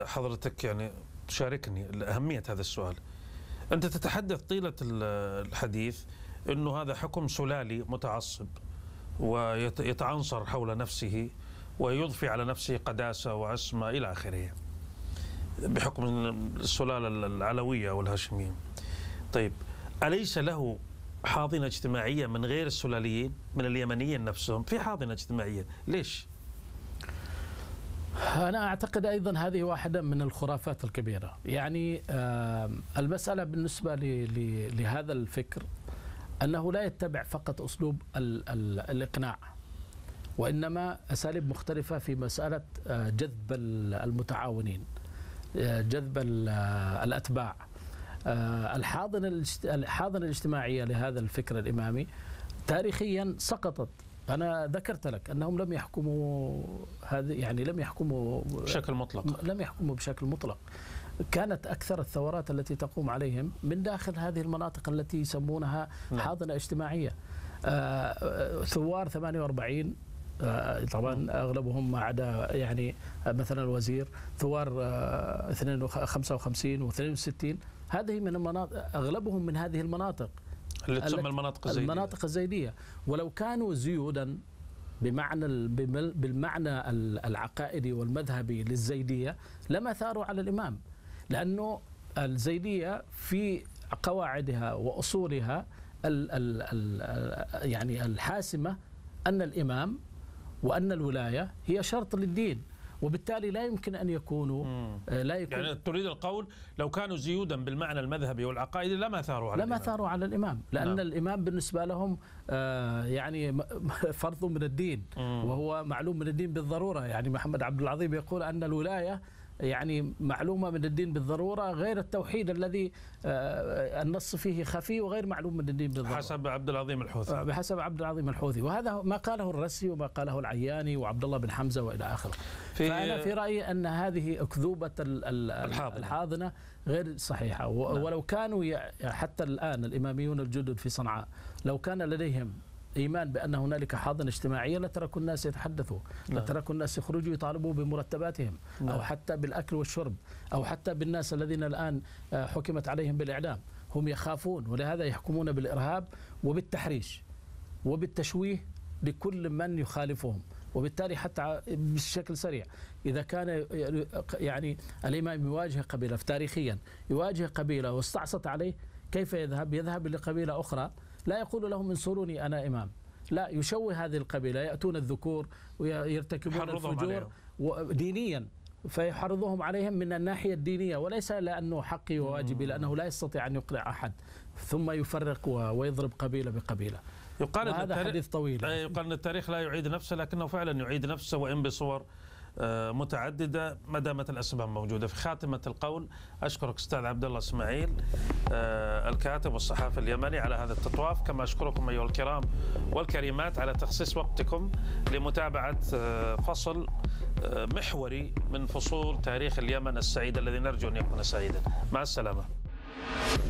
حضرتك يعني تشاركني أهمية هذا السؤال. أنت تتحدث طيلة الحديث أنه هذا حكم سلالي متعصب ويتعنصر حول نفسه ويضفي على نفسه قداسة وعصمة إلى آخره بحكم السلالة العلوية والهاشمية. طيب أليس له حاضنة اجتماعية من غير السلاليين، من اليمنيين نفسهم؟ في حاضنة اجتماعية، ليش؟ أنا أعتقد أيضا هذه واحدة من الخرافات الكبيرة. يعني المسألة بالنسبة لهذا الفكر أنه لا يتبع فقط أسلوب الإقناع، وإنما أساليب مختلفة في مسألة جذب المتعاونين، جذب الأتباع. الحاضنة الاجتماعية لهذا الفكر الإمامي تاريخيا سقطت. أنا ذكرت لك أنهم لم يحكموا هذه، يعني لم يحكموا بشكل مطلق، لم يحكموا بشكل مطلق. كانت أكثر الثورات التي تقوم عليهم من داخل هذه المناطق التي يسمونها حاضنة اجتماعية. ثوار 48 طبعا أغلبهم ما عدا يعني مثلا الوزير، ثوار 55 و62، هذه من المناطق، أغلبهم من هذه المناطق اللي تسمى المناطق الزيدية. ولو كانوا زيودا بالمعنى العقائدي والمذهبي للزيدية لما ثاروا على الإمام، لأنه الزيدية في قواعدها وأصولها يعني الحاسمة أن الإمام وأن الولاية هي شرط للدين، وبالتالي لا يمكن أن يكونوا يعني تريد القول لو كانوا زيودا بالمعنى المذهبي والعقائدي لما ثاروا على الإمام، لأن الإمام بالنسبة لهم يعني فرض من الدين، وهو معلوم من الدين بالضرورة. يعني محمد عبد العظيم يقول أن الولاية يعني معلومة من الدين بالضرورة، غير التوحيد الذي النص فيه خفي وغير معلوم من الدين بالضرورة، حسب عبد العظيم الحوثي. بحسب عبد العظيم الحوثي، وهذا ما قاله الرسي وما قاله العياني وعبد الله بن حمزة وإلى آخره. فأنا في رأيي أن هذه أكذوبة الحاضنة غير صحيحة. ولو كانوا حتى الآن الإماميون الجدد في صنعاء لو كان لديهم إيمان بأن هنالك حاضنة اجتماعية لتركوا الناس يتحدثوا، لتركوا الناس يخرجوا يطالبوا بمرتباتهم، أو حتى بالأكل والشرب، أو حتى بالناس الذين الآن حكمت عليهم بالإعدام. هم يخافون، ولهذا يحكمون بالإرهاب وبالتحريش وبالتشويه لكل من يخالفهم. وبالتالي حتى بشكل سريع إذا كان يعني الإمام يواجه قبيلة تاريخيا، يواجه قبيلة واستعصت عليه، كيف يذهب لقبيلة أخرى لا يقول لهم انصروني أنا إمام، لا، يشوه هذه القبيلة، يأتون الذكور ويرتكبون الفجور دينيا، فيحرضهم عليهم من الناحية الدينية، وليس لأنه حقي وواجبي، لأنه لا يستطيع أن يقنع أحد، ثم يفرق ويضرب قبيلة بقبيلة. يقال هذا حديث طويل. يقال أن التاريخ لا يعيد نفسه، لكنه فعلا يعيد نفسه وإن بصور متعددة ما دامت الأسباب موجودة. في خاتمة القول أشكرك أستاذ عبد الله إسماعيل الكاتب والصحافي اليمني على هذا التطواف، كما أشكركم أيها الكرام والكريمات على تخصيص وقتكم لمتابعة فصل محوري من فصول تاريخ اليمن السعيد الذي نرجو أن يكون سعيدا. مع السلامة.